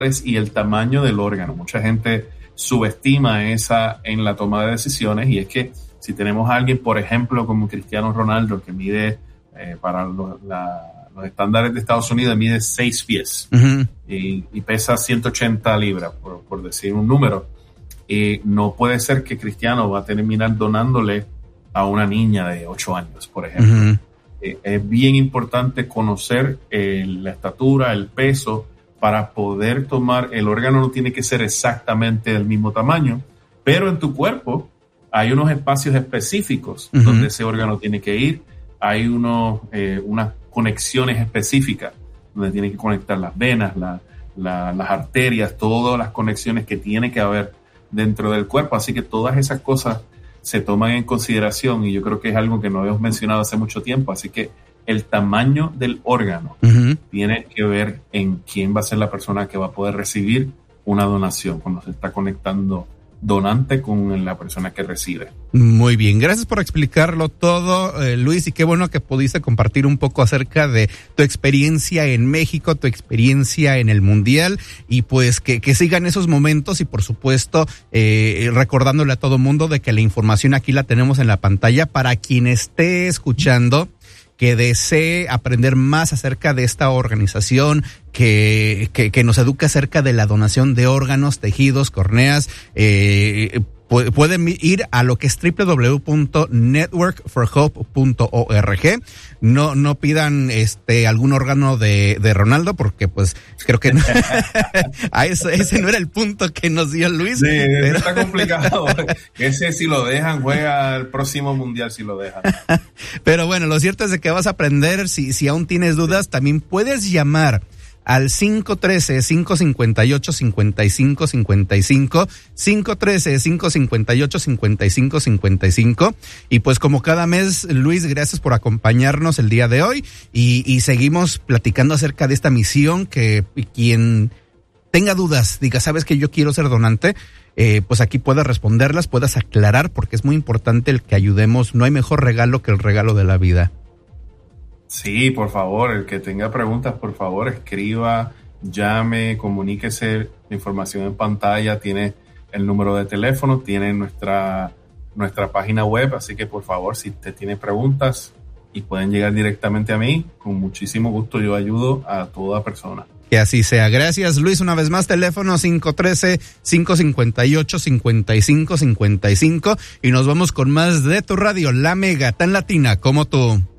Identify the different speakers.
Speaker 1: y el tamaño del órgano. Mucha gente subestima esa en la toma de decisiones, y es que si tenemos a alguien, por ejemplo, como Cristiano Ronaldo, que mide para los estándares de Estados Unidos, mide 6 pies y pesa 180 libras, por decir un número. No puede ser que Cristiano va a terminar donándole a una niña de 8 años, por ejemplo. Es bien importante conocer la estatura, el peso, para poder tomar. El órgano no tiene que ser exactamente del mismo tamaño, pero en tu cuerpo hay unos espacios específicos donde ese órgano tiene que ir. Hay unas conexiones específicas donde tiene que conectar las venas, las arterias, todas las conexiones que tiene que haber dentro del cuerpo. Así que todas esas cosas se toman en consideración, y yo creo que es algo que no habíamos mencionado hace mucho tiempo. Así que el tamaño del órgano tiene que ver en quién va a ser la persona que va a poder recibir una donación cuando se está conectando donante con la persona que recibe.
Speaker 2: Muy bien, gracias por explicarlo todo, Luis, y qué bueno que pudiste compartir un poco acerca de tu experiencia en México, tu experiencia en el Mundial, y pues que sigan esos momentos, y por supuesto recordándole a todo mundo de que la información aquí la tenemos en la pantalla para quien esté escuchando, que desee aprender más acerca de esta organización, que nos educa acerca de la donación de órganos, tejidos, córneas. Pueden ir a lo que es www.networkforhope.org. No pidan algún órgano de Ronaldo, porque pues creo que no. ese no era el punto que nos dio Luis.
Speaker 1: Sí, pero está complicado. Ese, si lo dejan, juega el próximo mundial si lo dejan.
Speaker 2: Pero bueno, lo cierto es de que vas a aprender. Si aún tienes dudas, también puedes llamar al 513-558-5555, 513-558-5555. Y pues como cada mes, Luis, gracias por acompañarnos el día de hoy, y seguimos platicando acerca de esta misión, que quien tenga dudas, diga, ¿sabes que yo quiero ser donante? Pues aquí puedas responderlas, puedas aclarar, porque es muy importante el que ayudemos. No hay mejor regalo que el regalo de la vida.
Speaker 1: Sí, por favor, el que tenga preguntas, por favor, escriba, llame, comuníquese. La información en pantalla, tiene el número de teléfono, tiene nuestra página web, así que por favor, si usted tiene preguntas y pueden llegar directamente a mí, con muchísimo gusto yo ayudo a toda persona.
Speaker 2: Que así sea. Gracias, Luis. Una vez más, teléfono 513-558-5555, y nos vamos con más de tu radio, La Mega, tan latina como tú.